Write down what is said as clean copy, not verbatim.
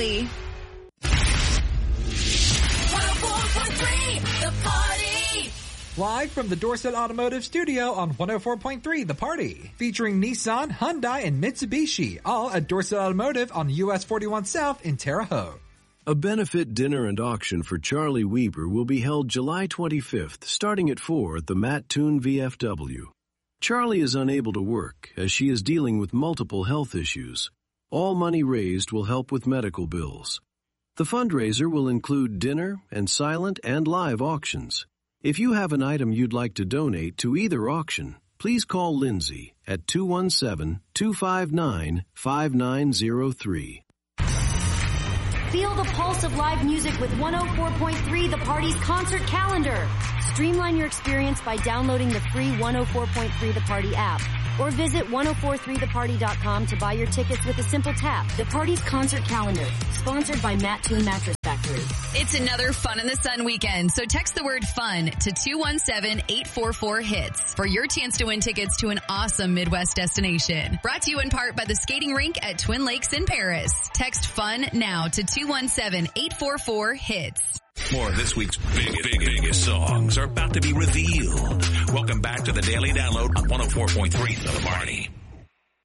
Charlie. 104.3 The Party. Live from the Dorset Automotive Studio on 104.3 The Party. Featuring Nissan, Hyundai, and Mitsubishi. All at Dorset Automotive on US 41 South in Terre Haute. A benefit dinner and auction for Charlie Weber will be held July 25th, starting at 4 at the Matt Toon VFW. Charlie is unable to work as she is dealing with multiple health issues. All money raised will help with medical bills. The fundraiser will include dinner and silent and live auctions. If you have an item you'd like to donate to either auction, please call Lindsay at 217-259-5903. Feel the pulse of live music with 104.3 The Party's concert calendar. Streamline your experience by downloading the free 104.3 The Party app or visit 1043theparty.com to buy your tickets with a simple tap. The Party's concert calendar, sponsored by Matt Toon Mattress Factory. It's another Fun in the Sun weekend, so text the word FUN to 217-844-HITS for your chance to win tickets to an awesome Midwest destination. Brought to you in part by the skating rink at Twin Lakes in Paris. Text FUN now to 217-844-HITS. More of this week's biggest songs are about to be revealed. Welcome back to the Daily Download on 104.3 The Party.